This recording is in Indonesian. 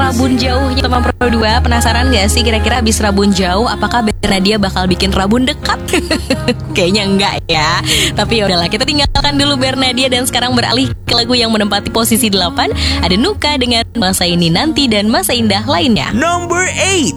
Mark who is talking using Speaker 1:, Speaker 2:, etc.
Speaker 1: rabun jauhnya teman Pro 2. Penasaran gak sih kira-kira abis rabun jauh apakah Bernadia bakal bikin rabun dekat? Kayaknya enggak ya. Tapi yaudahlah, kita tinggalkan dulu Bernadia dan sekarang beralih ke lagu yang menempati posisi 8. Ada Nuka dengan Masa Ini Nanti dan Masa Indah lainnya.
Speaker 2: Number 8.